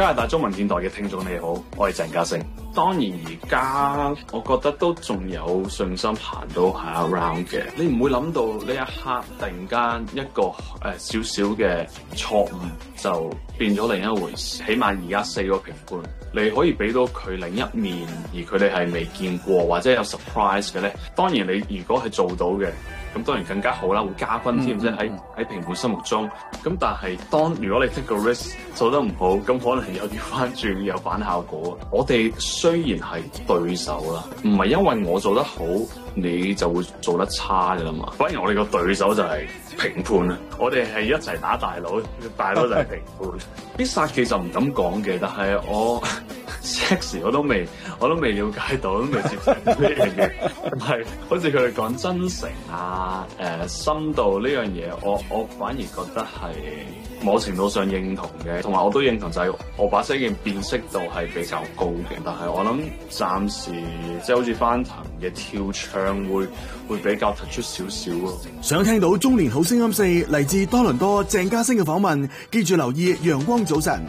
拿大中文電台嘅聽眾你好，我係鄭家星。當然而家我覺得都仲有信心行到下一 round 嘅，你唔會諗到呢一刻突然間一個少少嘅錯誤就變咗另一回事。起碼而家4個評判，你可以俾到佢另一面，而佢哋係未見過或者有 surprise 嘅咧。當然你如果係做到嘅，咁當然更加好啦，會加分添，即係喺評判心目中。咁但係如果你 take 個 risk 做得唔好，咁可能有調翻轉有反效果。我哋雖然係對手啦，唔係因為我做得好，你就會做得差㗎啦嘛。反而我哋個對手就係評判啊，我哋係一齊打大佬，大佬就係評判。必殺技就唔敢講嘅，但係我 sex 我都未了解到，都未接受呢樣嘢。係好似佢哋講真誠啊、深度呢樣嘢，我反而覺得係某程度上認同嘅，同埋我都認同就係我把聲嘅辨識度係比較高嘅。但係我諗暫時即係好似翻騰嘅跳唱會比較突出少少咯。 想聽到中年好聲音4嚟自多倫多鄭家星嘅訪問，記住留意陽光早晨。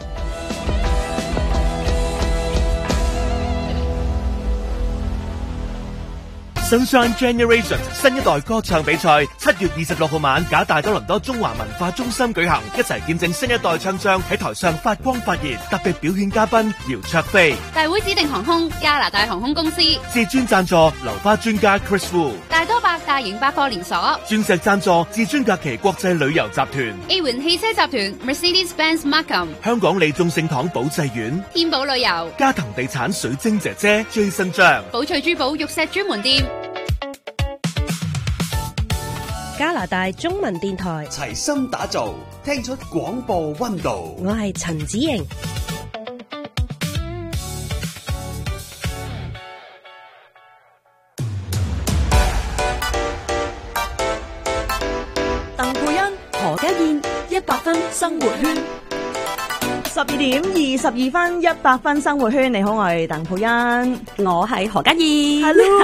Sunshine Generations 新一代歌唱比賽7月26號晚，假大多倫多中華文化中心舉行，一齊見證新一代唱將喺台上發光發熱。特別表演嘉賓姚焯菲， 大會指定航空加拿大航空公司， 至尊贊助流花專家 Chris Wu， 大多百大型百貨連鎖， 鑽石贊助至尊假期國際旅遊集團， A 環汽車集團 Mercedes-Benz Markham， 香港利眾聖堂保濟苑， 天寶旅遊， 嘉騰地產水晶姐姐 Jason 張， 寶翠珠寶玉石專門店。 加拿大中文電台齊心打造，聽出廣播溫度。 我係陳子瑩。 鄧佩欣、何家燕，100分生活圈。12點22分，100分生活圈。你好，我係鄧佩欣， 我係何家燕。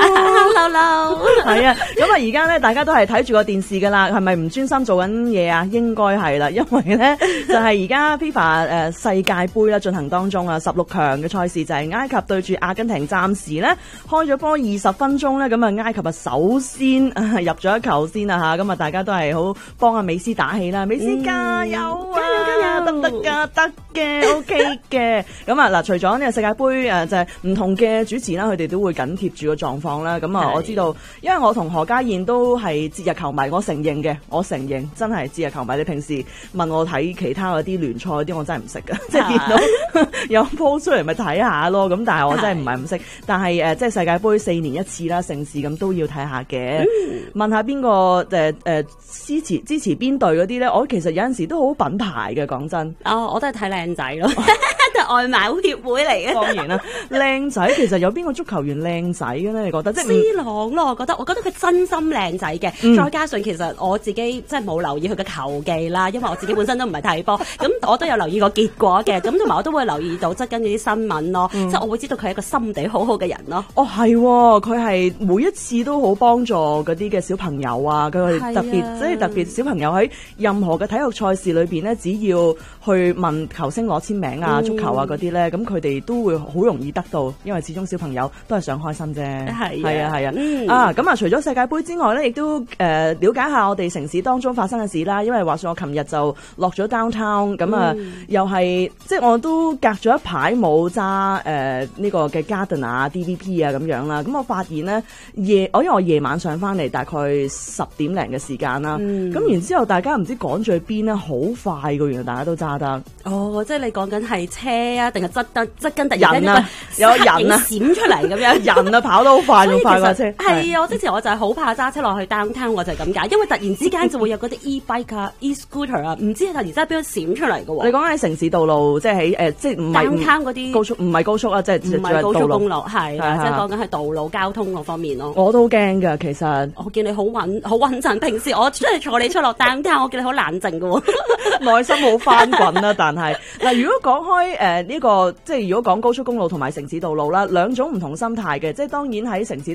Hello，係啊。咁啊，而家咧，大家都係睇住個電視噶啦，係咪唔專心做緊嘢啊？應該係啦，因為咧就係而家 FIFA 世界盃啦進行當中啊，16強嘅賽事就係埃及對住阿根廷，暫時咧開咗波20分鐘咧，咁啊埃及啊首先入咗一球先啊吓，咁啊大家都係好幫阿美斯打氣啦，美斯加油啊，加油，得唔得噶？得嘅 ，OK 嘅。咁啊嗱，除咗呢個世界盃就係唔同嘅主持啦，佢哋都會緊貼住個狀況啦。咁啊，我知道，因為我同何家燕都係節日球迷，我承認真係節日球迷。你平時問我睇其他嗰啲聯賽嗰啲，我真係唔識噶，即係見到有 post 出嚟咪睇下咯。咁但係我真係唔係唔識。但係即係世界盃4年一次啦，盛事咁都要睇下嘅。問下邊個支持邊隊嗰啲咧？我其實有陣時都好品牌嘅，講真。 哦，我都係睇靚仔咯，都係外貌協會嚟嘅。 當然啦，靚仔其實有邊個足球員靚仔嘅咧？你覺得？即係 C 朗咯，我覺得佢真心靚仔嘅。再加上其實我自己即係冇留意佢嘅球技啦，因為我自己本身都唔係睇波，咁我都有留意過結果嘅。咁同埋我都會留意到側跟嗰啲新聞咯，即係我會知道佢係一個心地好好嘅人咯。 哦，係，佢係每一次都好幫助嗰啲嘅小朋友啊，佢係特別小朋友喺任何嘅體育賽事裏邊咧，只要去問球星攞簽名啊、足球啊嗰啲咧，咁佢哋都會好容易得到，因為始終小朋友都係想開心啫。係啊，咁啊，除咗世界盃之外咧，亦都了解下我哋城市當中發生嘅事啦。因為話說我琴日就落咗 downtown，咁啊，又係即係我都隔咗一排冇揸呢個嘅 Garden 啊、DVP 啊咁樣啦。咁我發現咧因為我夜晚上翻嚟，大概10點零嘅時間啦。咁然之後大家唔知趕住去邊咧，好快㗎，原來大家都揸得。 哦，即係你講緊係車啊，定係側跟突然間有人啊閃出嚟咁樣， 人啊跑得好快，仲快過車。 係啊，我之前我就係好怕揸車落去 downtown，我就係咁解，因為突然之間就會有嗰啲 e-bike 啊、e-scooter 啊，唔知係突然之間邊度閃出嚟嘅喎。 你講緊喺城市道路，即係喺即係唔係 downtown 嗰啲高速，唔係高速啊，即係唔係高速公路，係即係講緊係道路交通嗰方面咯。 我都驚㗎，其實我見你好穩陣，平時我真係坐你出落 downtown，我見你好冷靜嘅喎， 內心好翻滾啦。但係嗱，如果講開呢個即係如果講高速公路同埋城市道路啦，兩種唔同心態嘅。即係當然喺城市